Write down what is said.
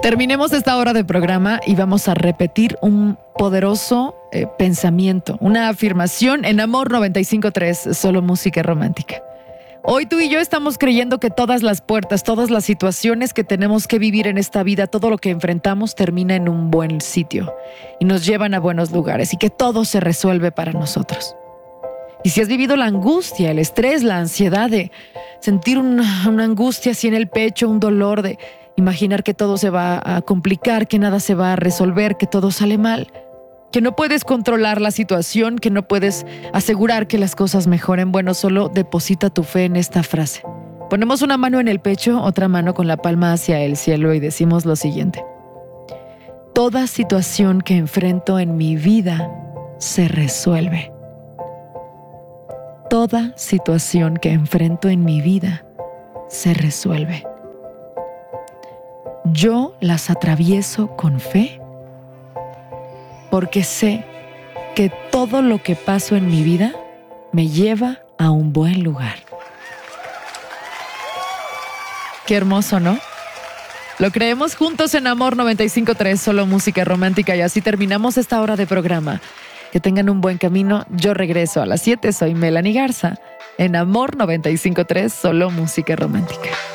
Terminemos esta hora de programa y vamos a repetir un poderoso pensamiento, una afirmación en Amor 95.3, solo música romántica. Hoy tú y yo estamos creyendo que todas las puertas, todas las situaciones que tenemos que vivir en esta vida, todo lo que enfrentamos termina en un buen sitio y nos llevan a buenos lugares y que todo se resuelve para nosotros. Y si has vivido la angustia, el estrés, la ansiedad de sentir una angustia así en el pecho, un dolor de imaginar que todo se va a complicar, que nada se va a resolver, que todo sale mal, que no puedes controlar la situación, que no puedes asegurar que las cosas mejoren, bueno, solo deposita tu fe en esta frase. Ponemos una mano en el pecho, otra mano con la palma hacia el cielo y decimos lo siguiente: toda situación que enfrento en mi vida se resuelve. Toda situación que enfrento en mi vida se resuelve. Yo las atravieso con fe porque sé que todo lo que paso en mi vida me lleva a un buen lugar. Qué hermoso, ¿no? Lo creemos juntos en Amor 95.3, solo música romántica, y así terminamos esta hora de programa. Que tengan un buen camino. Yo regreso a las 7. Soy Melanie Garza en Amor 95.3, solo música romántica.